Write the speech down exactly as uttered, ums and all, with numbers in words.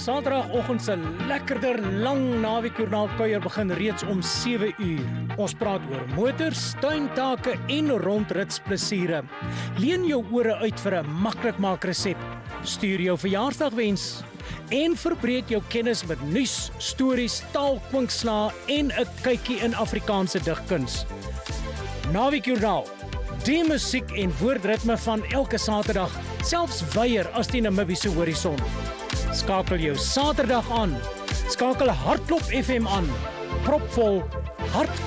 Saterdagoggend se lekkerder lang naweekjoernaal kuier begin reeds om sewe uur. Ons praat oor motors, tuintake en rondritsplesiere. Leen jou ore uit vir 'n maklikmaak resep. Stuur jou verjaarsdagwens en verbreek jou kennis met nuus, stories, taalkwinkslae en 'n kykie in Afrikaanse digkuns. Naweekjoernaal, die musiek en woordritme van elke Saterdag, selfs wyer as die Namibiese horison. Skakel jou Saterdag aan. Skakel Hartklop F M aan. Propvol, hart